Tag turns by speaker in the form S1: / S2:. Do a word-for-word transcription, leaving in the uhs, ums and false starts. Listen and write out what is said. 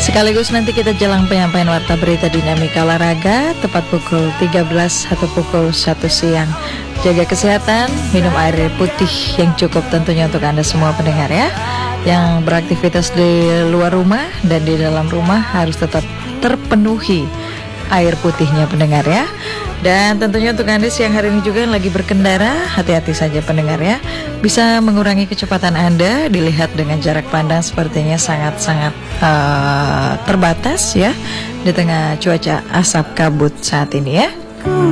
S1: Sekaligus nanti kita jelang penyampaian warta berita dinamika olahraga tepat pukul tiga belas atau pukul satu siang. Jaga kesehatan, minum air putih yang cukup tentunya untuk Anda semua pendengar ya. Yang beraktivitas di luar rumah dan di dalam rumah harus tetap terpenuhi air putihnya pendengar ya. Dan tentunya untuk Anda siang hari ini juga yang lagi berkendara, hati-hati saja pendengar ya. Bisa mengurangi kecepatan Anda, dilihat dengan jarak pandang sepertinya sangat-sangat uh, terbatas ya di tengah cuaca asap kabut saat ini ya.